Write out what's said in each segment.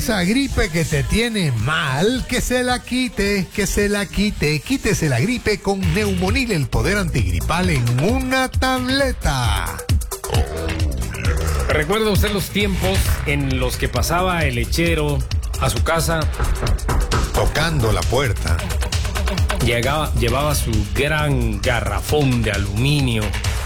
Esa gripe que te tiene mal, que se la quite, que se la quite. Quítese la gripe con Neumonil, el poder antigripal en una tableta. ¿Recuerda usted los tiempos en los que pasaba el lechero a su casa? Tocando la puerta. Llevaba su gran garrafón de aluminio.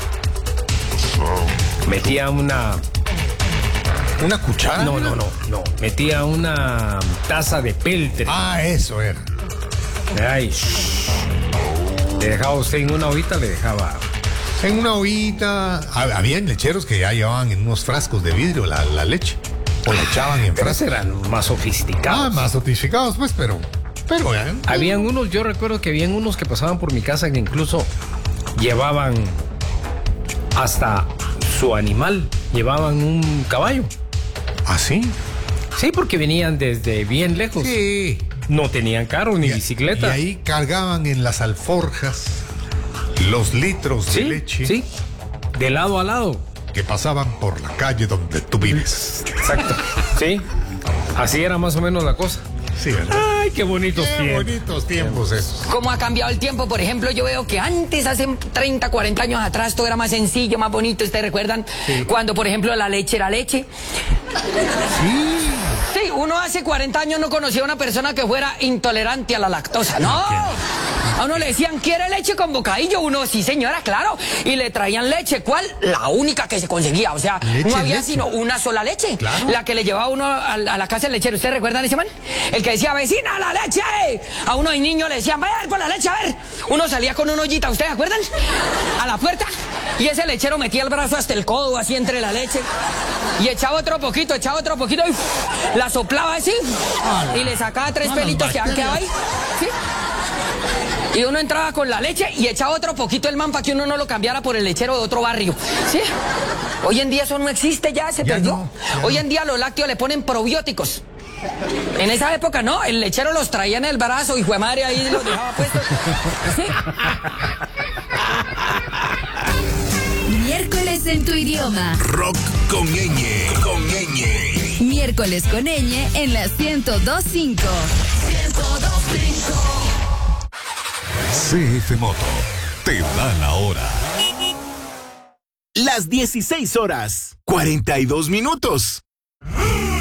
Metía una cuchara. No. Metía una taza de peltre. Ah, eso era. Ay, le dejaba usted en una hojita, le dejaba. En una ollita. Habían lecheros que ya llevaban en unos frascos de vidrio la leche. O la echaban en frascos. Eran más sofisticados. Más sofisticados, pues, pero habían unos, yo recuerdo que habían unos que pasaban por mi casa que incluso llevaban hasta su animal, llevaban un caballo. ¿Ah, sí? Sí, porque venían desde bien lejos. Sí. No tenían carro ni bicicleta. Y ahí cargaban en las alforjas los litros de leche. Sí, de lado a lado. Que pasaban por la calle donde tú vives. Exacto. Sí, así era más o menos la cosa. Sí, ¿verdad? Ay, qué bonitos tiempos. Bonitos tiempos esos. ¿Cómo ha cambiado el tiempo? Por ejemplo, yo veo que antes, hace 30, 40 años atrás, todo era más sencillo, más bonito. ¿Ustedes recuerdan? Sí. Cuando, por ejemplo, la leche era leche. Sí. Sí, uno hace 40 años no conocía a una persona que fuera intolerante a la lactosa. No. A uno le decían, ¿quiere leche con bocadillo? Uno, sí señora, claro. Y le traían leche. ¿Cuál? La única que se conseguía. O sea, no había sino una sola leche. Claro. La que le llevaba uno a la casa del lechero. ¿Ustedes recuerdan ese man? El que decía, vecina, la leche. A uno de niños le decían, vaya a ver por la leche, a ver. Uno salía con una ollita, ¿ustedes acuerdan? A la puerta. Y ese lechero metía el brazo hasta el codo, así entre la leche. Y echaba otro poquito, y la soplaba así. Y le sacaba 3 pelitos que quedaba ahí. ¿Sí? Y uno entraba con la leche y echaba otro poquito el man para que uno no lo cambiara por el lechero de otro barrio. ¿Sí? Hoy en día eso no existe, ya se perdió. No. Hoy en día a los lácteos le ponen probióticos. En esa época no, el lechero los traía en el brazo y fue madre ahí los dejaba puestos. ¿Sí? Miércoles en tu idioma. Rock con ñ. Miércoles con ñ en la 102.5. CF Moto te da la hora. Las 16 horas, 42 minutos.